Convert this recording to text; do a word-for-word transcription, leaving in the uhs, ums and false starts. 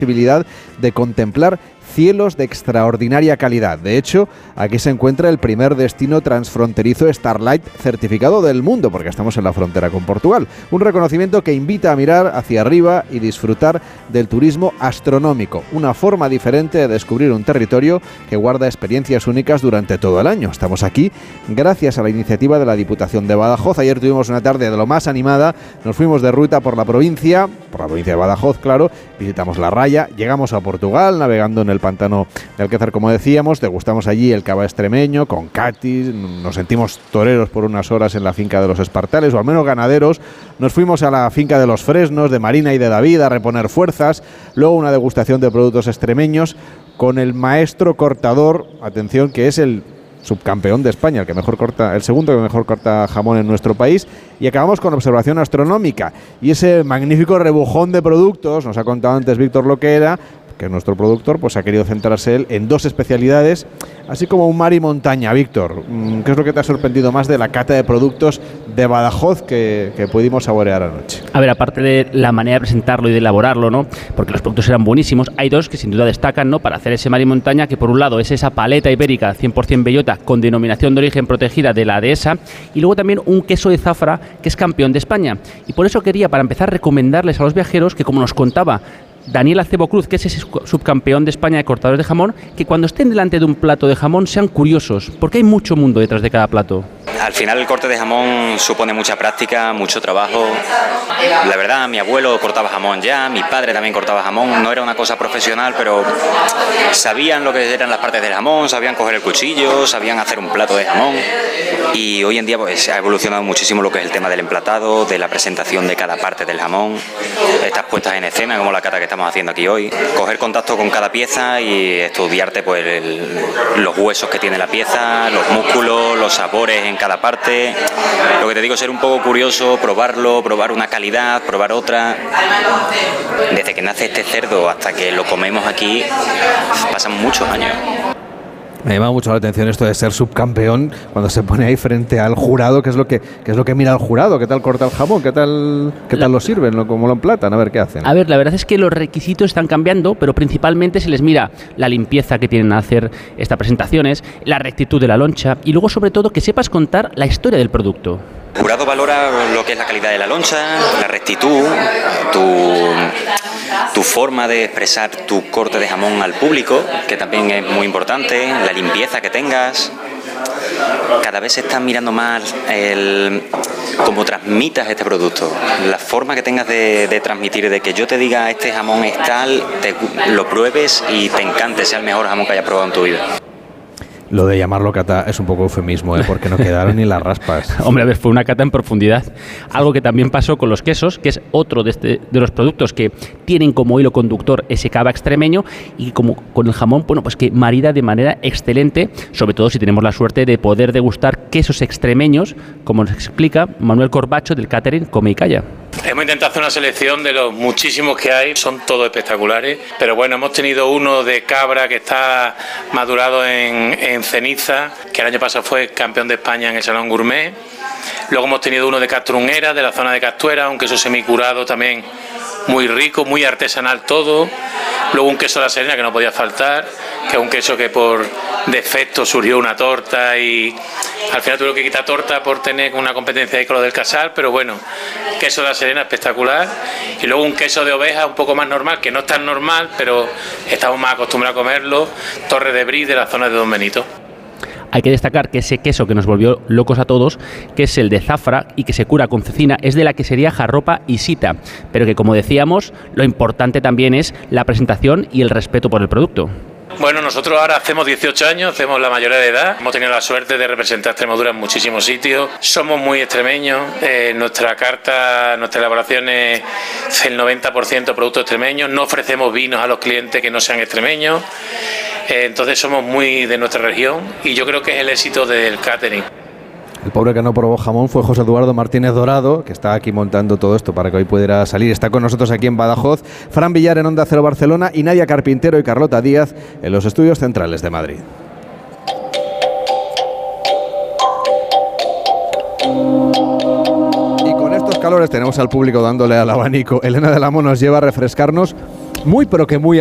posibilidad de contemplar cielos de extraordinaria calidad. De hecho, aquí se encuentra el primer destino transfronterizo Starlight certificado del mundo, porque estamos en la frontera con Portugal. Un reconocimiento que invita a mirar hacia arriba y disfrutar del turismo astronómico, una forma diferente de descubrir un territorio que guarda experiencias únicas durante todo el año. Estamos aquí gracias a la iniciativa de la Diputación de Badajoz. Ayer tuvimos una tarde de lo más animada, nos fuimos de ruta por la provincia, por la provincia de Badajoz, claro, visitamos La Raya, llegamos a Portugal, navegando en el pantano de Alquézar, como decíamos, degustamos allí el cava extremeño con catis, nos sentimos toreros por unas horas en la finca de los Espartales, o al menos ganaderos. Nos fuimos a la finca de los Fresnos, de Marina y de David, a reponer fuerzas, luego una degustación de productos extremeños con el maestro cortador, atención, que es el subcampeón de España, el que mejor corta, el segundo que mejor corta jamón en nuestro país, y acabamos con observación astronómica y ese magnífico rebujón de productos. Nos ha contado antes Víctor lo que era, que es nuestro productor, pues ha querido centrarse él en dos especialidades, así como un mar y montaña. Víctor, ¿qué es lo que te ha sorprendido más de la cata de productos de Badajoz que, que pudimos saborear anoche? A ver, aparte de la manera de presentarlo y de elaborarlo, ¿no?, porque los productos eran buenísimos, hay dos que sin duda destacan, ¿no?, para hacer ese mar y montaña, que por un lado es esa paleta ibérica cien por ciento bellota con denominación de origen protegida de la dehesa, y luego también un queso de zafra que es campeón de España. Y por eso quería, para empezar, recomendarles a los viajeros que, como nos contaba Daniel Acebo Cruz, que es ese subcampeón de España de cortadores de jamón, que cuando estén delante de un plato de jamón sean curiosos, porque hay mucho mundo detrás de cada plato. Al final el corte de jamón supone mucha práctica, mucho trabajo. La verdad, mi abuelo cortaba jamón ya, mi padre también cortaba jamón. No era una cosa profesional, pero sabían lo que eran las partes del jamón, sabían coger el cuchillo, sabían hacer un plato de jamón. Y hoy en día pues ha evolucionado muchísimo lo que es el tema del emplatado, de la presentación de cada parte del jamón, estas puestas en escena como la cata que estamos haciendo aquí hoy, coger contacto con cada pieza y estudiarte pues el, los huesos que tiene la pieza, los músculos, los sabores en cada parte. Lo que te digo, ser un poco curioso, probarlo, probar una calidad, probar otra. Desde que nace este cerdo hasta que lo comemos aquí pasan muchos años. Me llama mucho la atención esto de ser subcampeón cuando se pone ahí frente al jurado, que es lo que, que es lo que mira el jurado, qué tal corta el jamón, qué tal, qué tal lo sirven, cómo lo emplatan, a ver qué hacen. A ver, la verdad es que los requisitos están cambiando, pero principalmente se les mira la limpieza que tienen a hacer estas presentaciones, la rectitud de la loncha y luego sobre todo que sepas contar la historia del producto. El jurado valora lo que es la calidad de la loncha, la rectitud, tu, tu forma de expresar tu corte de jamón al público, que también es muy importante, la limpieza que tengas. Cada vez se está mirando más el cómo transmitas este producto, la forma que tengas de, de transmitir, de que yo te diga este jamón es tal, te, lo pruebes y te encante, sea el mejor jamón que hayas probado en tu vida. Lo de llamarlo cata es un poco eufemismo, ¿eh? Porque no quedaron ni las raspas. Hombre, a ver, fue una cata en profundidad. Algo que también pasó con los quesos, que es otro de, este, de los productos que tienen como hilo conductor ese cava extremeño, y como con el jamón, bueno, pues que marida de manera excelente, sobre todo si tenemos la suerte de poder degustar quesos extremeños, como nos explica Manuel Corbacho del catering Come y Calla. Hemos intentado hacer una selección de los muchísimos que hay, son todos espectaculares, pero bueno, hemos tenido uno de cabra que está madurado en, en ceniza, que el año pasado fue campeón de España en el Salón Gourmet. Luego hemos tenido uno de Castrunguera, de la zona de Castuera, un queso semicurado también muy rico, muy artesanal todo. Luego un queso de la Serena que no podía faltar, que es un queso que por defecto surgió una torta y al final tuvieron que quitar torta por tener una competencia ahí con lo del Casal, pero bueno, queso de la Serena espectacular. Y luego un queso de oveja un poco más normal, que no es tan normal, pero estamos más acostumbrados a comerlo, Torre de Brie de la zona de Don Benito. Hay que destacar que ese queso que nos volvió locos a todos, que es el de zafra y que se cura con cecina, es de la quesería Jarropa y Sita, pero que, como decíamos, lo importante también es la presentación y el respeto por el producto. Bueno, nosotros ahora hacemos dieciocho años, hacemos la mayoría de edad, hemos tenido la suerte de representar Extremadura en muchísimos sitios, somos muy extremeños, eh, nuestra carta, nuestra elaboración es el noventa por ciento productos extremeños, no ofrecemos vinos a los clientes que no sean extremeños, eh, entonces somos muy de nuestra región y yo creo que es el éxito del catering. El pobre que no probó jamón fue José Eduardo Martínez Dorado, que está aquí montando todo esto para que hoy pudiera salir. Está con nosotros aquí en Badajoz, Fran Villar en Onda Cero Barcelona y Nadia Carpintero y Carlota Díaz en los estudios centrales de Madrid. Y con estos calores tenemos al público dándole al abanico. Elena del Amo nos lleva a refrescarnos Muy, pero que muy